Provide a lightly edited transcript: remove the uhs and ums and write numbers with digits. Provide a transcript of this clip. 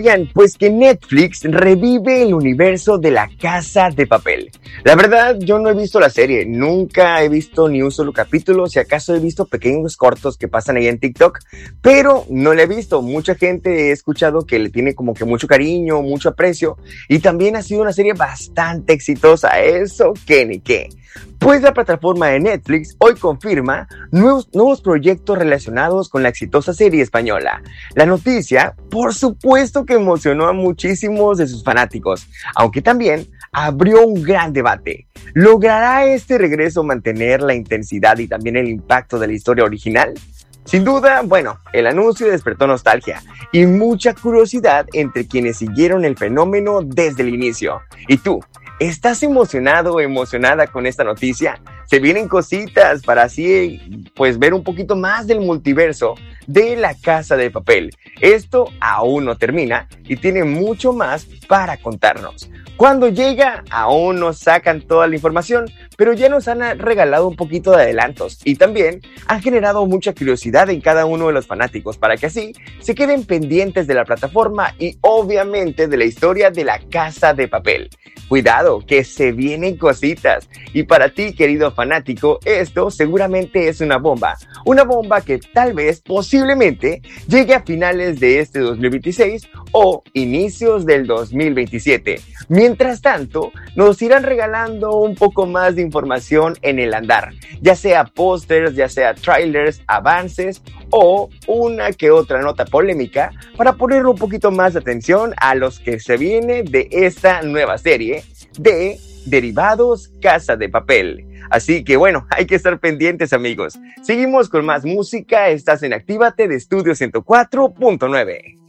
Oigan, pues que Netflix revive el universo de La Casa de Papel. La verdad, yo no he visto la serie, nunca he visto ni un solo capítulo, si acaso he visto pequeños cortos que pasan ahí en TikTok, pero no la he visto. Mucha gente he escuchado que le tiene como que mucho cariño, mucho aprecio, y también ha sido una serie bastante exitosa, eso que ni qué. Pues la plataforma de Netflix hoy confirma nuevos proyectos relacionados con la exitosa serie española. La noticia, por supuesto que emocionó a muchísimos de sus fanáticos, aunque también abrió un gran debate. ¿Logrará este regreso mantener la intensidad y también el impacto de la historia original? Sin duda, bueno, el anuncio despertó nostalgia y mucha curiosidad entre quienes siguieron el fenómeno desde el inicio. ¿Y tú? ¿Estás emocionado o emocionada con esta noticia? Se vienen cositas para así, pues, ver un poquito más del multiverso de La Casa de Papel. Esto aún no termina y tiene mucho más para contarnos. Cuando llega, aún no sacan toda la información, pero ya nos han regalado un poquito de adelantos y también han generado mucha curiosidad en cada uno de los fanáticos para que así se queden pendientes de la plataforma y obviamente de la historia de La Casa de Papel. Cuidado, que se vienen cositas. Y para ti, querido fanático, esto seguramente es una bomba. Una bomba que tal vez, posiblemente, llegue a finales de este 2026 o inicios del 2027. Mientras tanto, nos irán regalando un poco más de información en el andar, ya sea pósters, ya sea trailers, avances o una que otra nota polémica para poner un poquito más de atención a los que se viene de esta nueva serie de Derivados Casa de Papel. Así que bueno, hay que estar pendientes, amigos. Seguimos con más música. Estás en Actívate de Estudio 104.9.